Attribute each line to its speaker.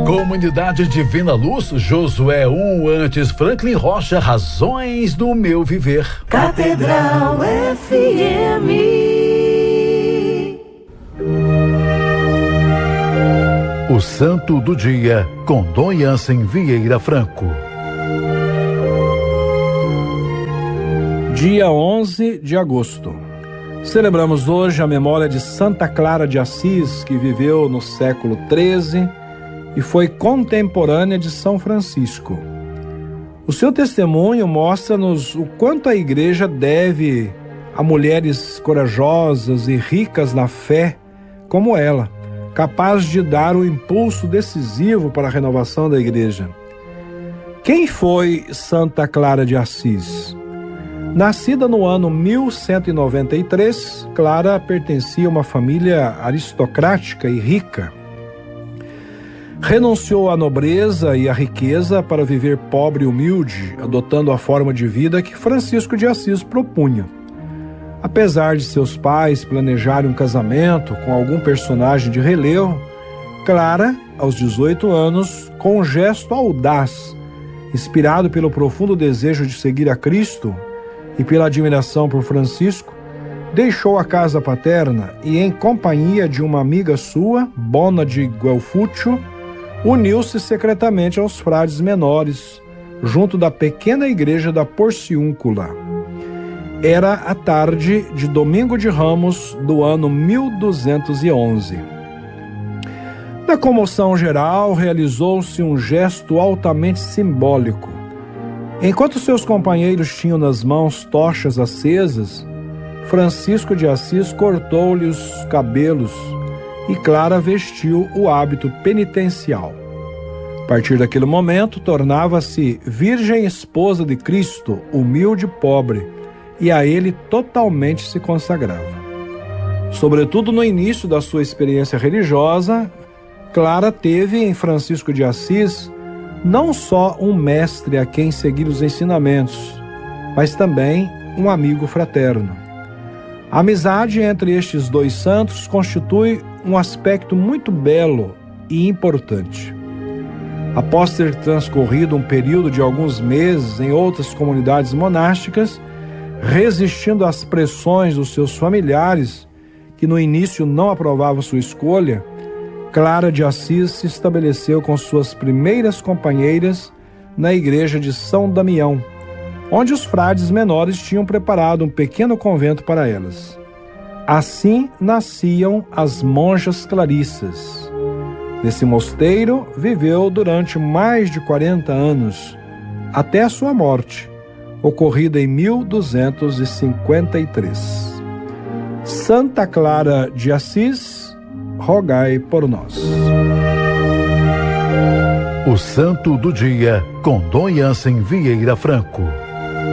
Speaker 1: Comunidade Divina Luz, Josué 1, antes Franklin Rocha, Razões do Meu Viver.
Speaker 2: Catedral FM.
Speaker 1: O Santo do Dia, com Dom Jansen Vieira Franco.
Speaker 3: Dia 11 de agosto. Celebramos hoje a memória de Santa Clara de Assis, que viveu no século XIII e foi contemporânea de São Francisco. O seu testemunho mostra-nos o quanto a Igreja deve a mulheres corajosas e ricas na fé como ela, capazes de dar o impulso decisivo para a renovação da Igreja. Quem foi Santa Clara de Assis? Nascida no ano 1193, Clara pertencia a uma família aristocrática e rica. Renunciou à nobreza e à riqueza para viver pobre e humilde, adotando a forma de vida que Francisco de Assis propunha. Apesar de seus pais planejarem um casamento com algum personagem de relevo, Clara, aos 18 anos, com um gesto audaz, inspirado pelo profundo desejo de seguir a Cristo e pela admiração por Francisco, deixou a casa paterna e, em companhia de uma amiga sua, Bona de Guelfúcio, uniu-se secretamente aos frades menores, junto da pequena igreja da Porciúncula. Era a tarde de Domingo de Ramos do ano 1211. Na comoção geral, realizou-se um gesto altamente simbólico. Enquanto seus companheiros tinham nas mãos tochas acesas, Francisco de Assis cortou-lhe os cabelos e Clara vestiu o hábito penitencial. A partir daquele momento, tornava-se virgem esposa de Cristo, humilde e pobre, e a ele totalmente se consagrava. Sobretudo no início da sua experiência religiosa, Clara teve em Francisco de Assis não só um mestre a quem seguir os ensinamentos, mas também um amigo fraterno. A amizade entre estes dois santos constitui um aspecto muito belo e importante. Após ter transcorrido um período de alguns meses em outras comunidades monásticas, resistindo às pressões dos seus familiares, que no início não aprovavam sua escolha, Clara de Assis se estabeleceu com suas primeiras companheiras na igreja de São Damião, onde os frades menores tinham preparado um pequeno convento para elas. Assim nasciam as monjas clarissas. Nesse mosteiro viveu durante mais de 40 anos, até a sua morte, ocorrida em 1253. Santa Clara de Assis, rogai por nós.
Speaker 1: O Santo do Dia, com Dom Jansen Vieira Franco.